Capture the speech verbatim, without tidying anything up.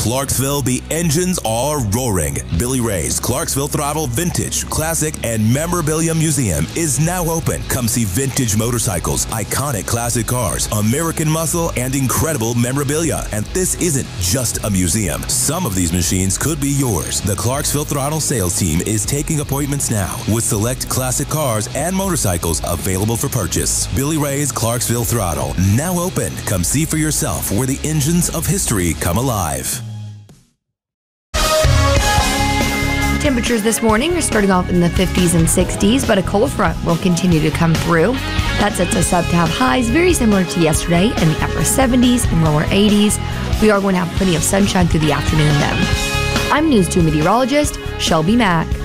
Clarksville, the engines are roaring. Billy Ray's Clarksville Throttle Vintage, Classic, and Memorabilia Museum is now open. Come see vintage motorcycles, iconic classic cars, American muscle, and incredible memorabilia. And this isn't just a museum. Some of these machines could be yours. The Clarksville Throttle sales team is taking appointments now with select classic cars and motorcycles available for purchase. Billy Ray's Clarksville Throttle, now open. Come see for yourself where the engines of history come alive. Temperatures this morning are starting off in the fifties and sixties, but a cold front will continue to come through. That sets us up to have highs very similar to yesterday in the upper seventies and lower eighties. We are going to have plenty of sunshine through the afternoon, though. I'm News two meteorologist Shelby Mack.